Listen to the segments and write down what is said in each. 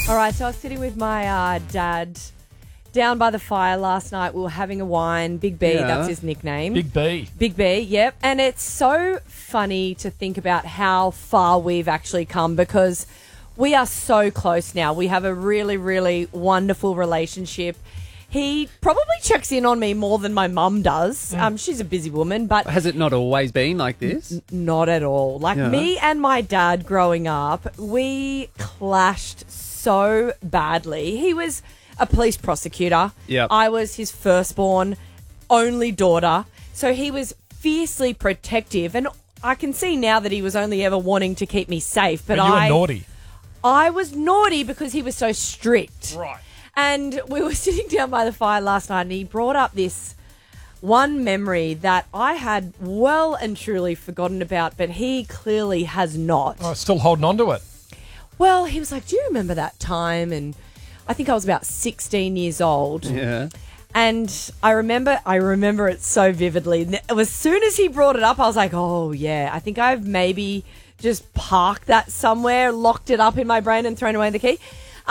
All right, so I was sitting with my dad down by the fire last night. We were having a wine. Big B, that's his nickname. Big B. Big B, yep. And it's so funny to think about how far we've actually come because we are so close now. We have a really, really wonderful relationship. He probably checks in on me more than my mum does. She's a busy woman, but... Has it not always been like this? Not at all. Me and my dad growing up, we clashed so badly. He was a police prosecutor. Yep. I was his firstborn, only daughter. So he was fiercely protective. And I can see now that he was only ever wanting to keep me safe. But you were naughty. I was naughty because he was so strict. Right. And we were sitting down by the fire last night and he brought up this one memory that I had well and truly forgotten about, but he clearly has not. Oh, still holding on to it. Well, he was like, do you remember that time? And I think I was about 16 years old. Yeah. And I remember it so vividly. As soon as he brought it up, I was like, oh, yeah, I think I've maybe just parked that somewhere, locked it up in my brain and thrown away the key.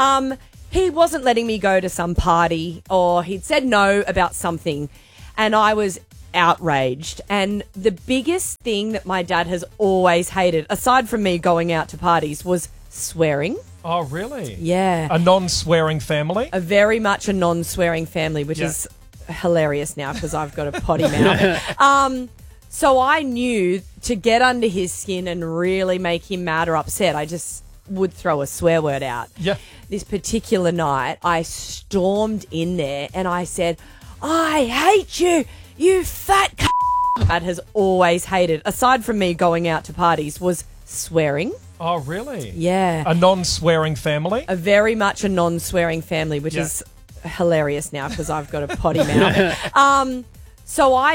He wasn't letting me go to some party, or he'd said no about something, and I was outraged. And the biggest thing that my dad has always hated, aside from me going out to parties, was swearing. Oh, really? Yeah. A non-swearing family? A very much a non-swearing family, which is hilarious now because I've got a potty mouth. So I knew to get under his skin and really make him mad or upset, I just would throw a swear word out. Yeah. This particular night, I stormed in there and I said, I hate you, you fat c***. Dad has always hated, aside from me going out to parties, was swearing. Oh, really? Yeah. A non-swearing family? A very much a non-swearing family, which is hilarious now because I've got a potty mouth. So I